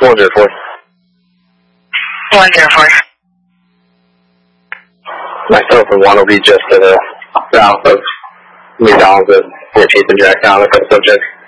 104. 104. Myself and one will be just to the south of New Donaldson, 14th and Jackson, the subject.